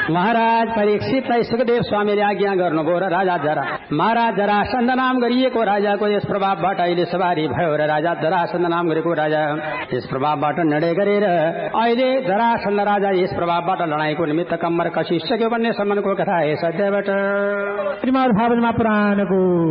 महाराज परीक्षितलाई सुखदेव स्वामीले आज्ञा गर्नुभयो र राजा महाराज जरासन्ध नाम गरिएको राजाको यस प्रभावबाट अहिले सवारी भयो र राजा जरासन्ध नाम गरेको राजा यस प्रभावबाट निर्णय गरेर अहिले जरासन्ध राजा यस प्रभावबाट लडाईँको निमित्त कम्मर कसिसक्यो भन्ने सम्मको कथा यस अध्यायबाट श्रीमद् भागवत महापुराणको